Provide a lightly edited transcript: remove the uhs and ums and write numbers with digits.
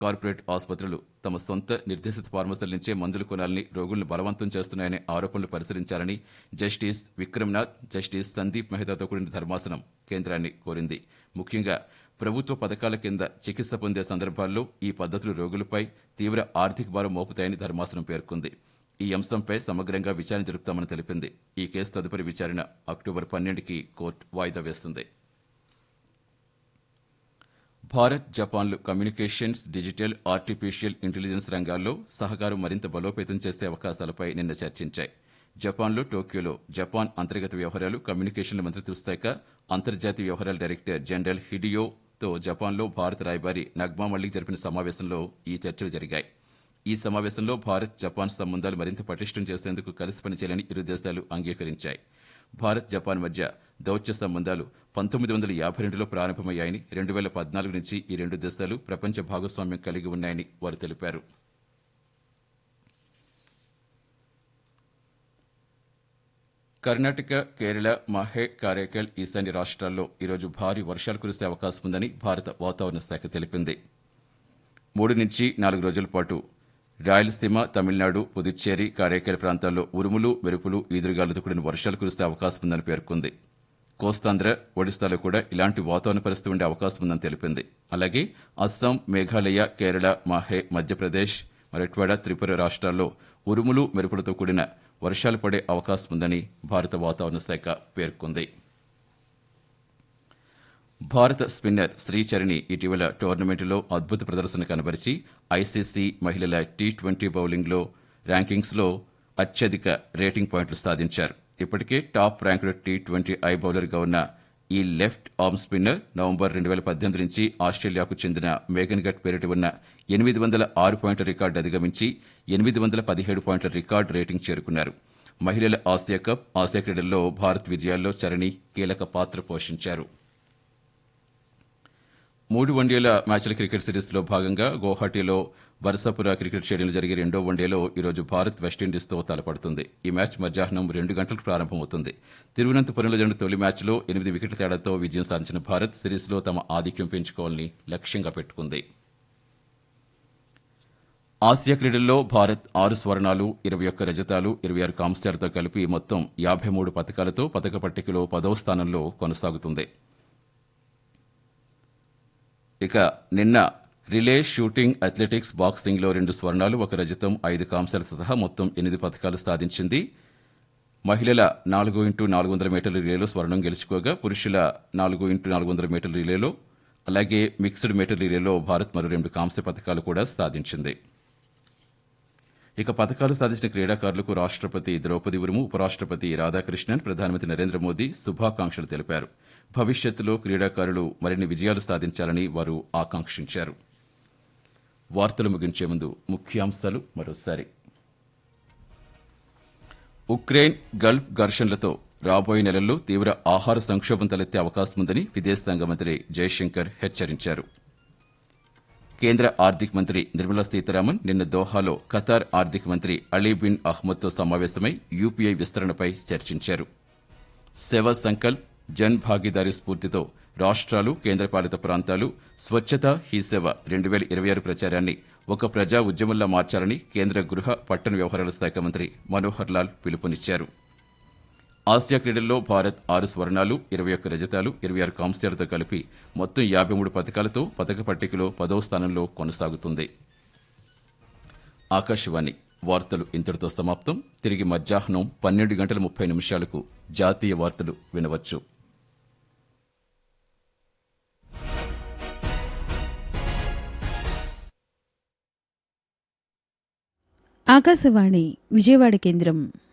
Corporate ఆసుపత్రులు తమ సొంత నిర్దేశిత ఫార్మసీల నుంచే మందులు కొనాలని రోగులను బలవంతం చేస్తున్నాయనే ఆరోపణలు పరిశీలించాలని జస్టిస్ విక్రమ్నాథ్, జస్టిస్ సందీప్ మెహతాతో కూడిన ధర్మాసనం కేంద్రాన్ని కోరింది. ముఖ్యంగా ప్రభుత్వ పథకాల కింద చికిత్స పొందే సందర్భాల్లో ఈ పద్ధతులు రోగులపై తీవ్ర ఆర్థిక భారం మోపుతాయని ధర్మాసనం పేర్కొంది. ఈ అంశంపై సమగ్రంగా విచారణ జరుపుతామని తెలిపింది. ఈ కేసు తదుపరి విచారణ అక్టోబర్ 12కి కోర్టు వాయిదా వేస్తుంది. Bharat, జపాన్లు communications, digital, artificial intelligence రంగాల్లో సహకారం మరింత బలోపేతం చేసే అవకాశాలపై నిన్న చర్చించాయి. జపాన్లో టోక్యోలో జపాన్ అంతర్గత వ్యవహారాలు, కమ్యూనికేషన్ల మంత్రిత్వ శాఖ అంతర్జాతీయ వ్యవహారాల డైరెక్టర్ జనరల్ హిడియోతో జపాన్లో భారత రాయబారి నగ్మా మల్లిక్ జరిపిన సమావేశంలో ఈ చర్చలు జరిగాయి. ఈ సమావేశంలో భారత్, జపాన్ సంబంధాలు మరింత పటిష్టం చేసేందుకు కలిసి పనిచేయాలని ఇరు దేశాలు అంగీకరించాయి. భారత్, జపాన్ మధ్య దౌత్య సంబంధాలు 1952లో ప్రారంభమయ్యాయని, 2014 నుంచి ఈ రెండు దేశాలు ప్రపంచ భాగస్వామ్యం కలిగి ఉన్నాయని వారు తెలిపారు. కర్ణాటక, కేరళ, మాహే, కారైకల్, ఈశాన్య రాష్ట్రాల్లో ఈరోజు భారీ వర్షాలు కురిసే అవకాశం ఉందని భారత వాతావరణ శాఖ తెలిపింది. 3 నుంచి 4 రోజుల పాటు రాయలసీమ, తమిళనాడు, పుదుచ్చేరి, కారైకల్ ప్రాంతాల్లో ఉరుములు, మెరుపులు, ఈదురుగాలులతో కూడిన వర్షాలు కురిసే అవకాశం ఉందని పేర్కొంది. కోస్తాంధ్ర, ఒడిశాలో కూడా ఇలాంటి వాతావరణ పరిస్థితి ఉండే అవకాశం ఉందని తెలిపింది. అలాగే అస్సాం, మేఘాలయ, కేరళ, మాహే, మధ్యప్రదేశ్, మరఠ్వాడా, త్రిపుర రాష్ట్రాల్లో ఉరుములు, మెరుపులతో కూడిన వర్షాలు పడే అవకాశం ఉందని భారత వాతావరణ శాఖ పేర్కొంది. భారత స్పిన్నర్ శ్రీచరణి ఇటీవల టోర్నమెంటులో అద్భుత ప్రదర్శన కనబరిచి ఐసీసీ మహిళల టీ20 బౌలింగ్లో ర్యాంకింగ్స్లో అత్యధిక రేటింగ్ పాయింట్లు సాధించారు. ఇప్పటికే టాప్ ర్యాంకుడ్ టీ20 బౌలర్గా ఉన్న ఈ లెఫ్ట్ ఆర్మ్ స్పిన్నర్ నవంబర్ 2018 నుంచి ఆస్ట్రేలియాకు చెందిన మేఘన్ గట్ పేరిట ఉన్న 806 పాయింట్ల రికార్డు అధిగమించి 817 పాయింట్ల రికార్డు రేటింగ్ చేరుకున్నారు. మహిళల ఆసియా కప్, ఆసియా క్రీడల్లో భారత్ విజయాల్లో చరణి కీలక పాత్ర పోషించారు. 3 వన్డేల మ్యాచ్ల క్రికెట్ సిరీస్లో భాగంగా గౌహాటీలో బర్సాపుర క్రికెట్ స్టేడియంలో జరిగే రెండో వన్డేలో ఈరోజు భారత్ వెస్టిండీస్తో తలపడుతుంది. ఈ మ్యాచ్ మధ్యాహ్నం 2 గంటలకు ప్రారంభమవుతుంది. తిరువనంతపురంలో జరిగిన తొలి మ్యాచ్లో 8 వికెట్ల తేడాతో విజయం సాధించిన భారత్ సిరీస్లో తమ ఆధిక్యం పెంచుకోవాలని లక్ష్యంగా పెట్టుకుంది. ఆసియా క్రీడల్లో భారత్ 6 స్వర్ణాలు, 21 రజతాలు, 26 కాంస్యాలతో కలిపి మొత్తం 53 పతకాలతో పతక పట్టికలో 10వ స్థానంలో కొనసాగుతుంది. ఇక నిన్న రిలే, షూటింగ్, అథ్లెటిక్స్, బాక్సింగ్లో 2 స్వర్ణాలు, 1 రజతం, 5 కాంస్యాలతో సహా మొత్తం 8 పతకాలు సాధించింది. మహిళల 4x400 మీటర్ల రిలేలో స్వర్ణం గెలుచుకోగా పురుషుల 4x400 మీటర్ల రిలేలో అలాగే మిక్స్డ్ మీటర్ల రిలేలో భారత్ మరో 2 కాంస్య పతకాలు కూడా సాధించింది. ఇక పతకాలు సాధించిన క్రీడాకారులకు రాష్ట్రపతి ద్రౌపది ముర్ము, ఉపరాష్ట్రపతి రాధాకృష్ణన్, ప్రధానమంత్రి నరేంద్ర మోదీ శుభాకాంక్షలు తెలిపారు. భవిష్యత్తులో క్రీడాకారులు మరిన్ని విజయాలు సాధించాలని వారు ఆకాంక్షించారు. వార్తలు ముగించే ముందు ముఖ్యాంశాలు మరోసారి. ఉక్రెయిన్, గల్ఫ్ ఘర్షణలతో రాబోయే నెలల్లో తీవ్ర ఆహార సంక్షోభం తలెత్తే అవకాశం ఉందని విదేశాంగ మంత్రి జయశంకర్ హెచ్చరించారు. కేంద్ర ఆర్థిక మంత్రి నిర్మలా సీతారామన్ నిన్న దోహాలో ఖతార్ ఆర్థిక మంత్రి అలీ బిన్ అహ్మద్తో సమావేశమై యూపీఐ విస్తరణపై చర్చించారు. సేవా సంకల్ప్, జన్ భాగీదారీ స్ఫూర్తితో రాష్ట్రాలు, కేంద్రపాలిత ప్రాంతాలు స్వచ్ఛత హీ సేవ 2026 ప్రచారాన్ని ఒక ప్రజా ఉద్యమంలా మార్చాలని కేంద్ర గృహ, పట్టణ వ్యవహారాల శాఖ మంత్రి మనోహర్ లాల్ పిలుపునిచ్చారు. ఆసియా క్రీడల్లో భారత్ 6 స్వర్ణాలు, 21 రజతాలు, 26 కాంస్యాలతో కలిపి మొత్తం 53 పతకాలతో పతక పట్టికలో 10వ స్థానంలో కొనసాగుతుంది. ఆకాశవాణి వార్తలు ఇంతటితో సమాప్తం. తిరిగి మధ్యాహ్నం 12:30 జాతీయ వార్తలు వినవచ్చు. ఆకాశవాణి విజయవాడ కేంద్రం.